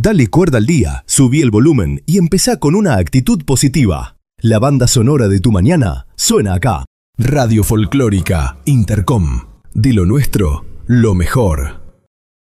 Dale cuerda al día, subí el volumen y empezá con una actitud positiva. La banda sonora de tu mañana suena acá. Radio Folclórica Intercom. De lo nuestro, lo mejor.